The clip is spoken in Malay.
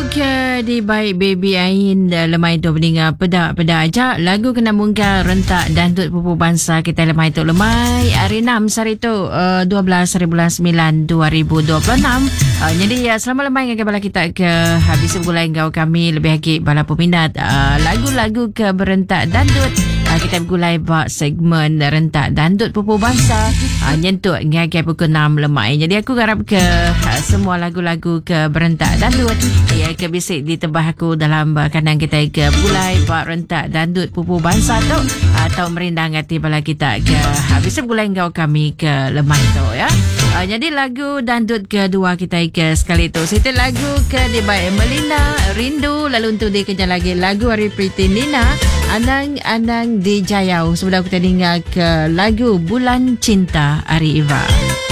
ke di baik baby Ain lemai tu pendengar pedak-pedak aja lagu kena mungkar rentak dandut pupu bangsa kita lemai tu lemai hari 6 hari tu 12 hari bulan 9 2026. Jadi selama lemai dengan bala kita ke habis bulan kau kami lebih lagi bala peminat lagu-lagu ke berentak dandut. Kita bergulai bak segmen rentak dandut pupu bangsa nyentuk ngagai pukul 6 lemai. Jadi aku harap ke semua lagu-lagu ke berentak dandut ya ke bisik ditebah aku dalam kandang kita ke bergulai bak rentak dandut pupu bangsa tu atau merindang hati bala kita ke habis bergulai kau kami ke lemai tu ya. Jadi lagu dandut kedua kita ke sekali tu itu lagu ke di baik Melina Rindu, lalu untuk dia kejap lagi lagu Hari Priti Nina Anang-anang di Jayau. Sebelum kita dengar ke lagu Bulan Cinta Ari Iva.